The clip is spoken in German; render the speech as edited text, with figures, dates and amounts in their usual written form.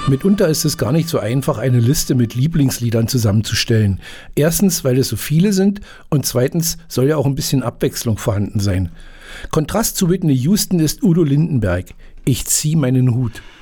Mitunter ist es gar nicht so einfach, eine Liste mit Lieblingsliedern zusammenzustellen. Erstens, weil es so viele sind und zweitens soll ja auch ein bisschen Abwechslung vorhanden sein. Kontrast zu Whitney Houston ist Udo Lindenberg. Ich zieh meinen Hut.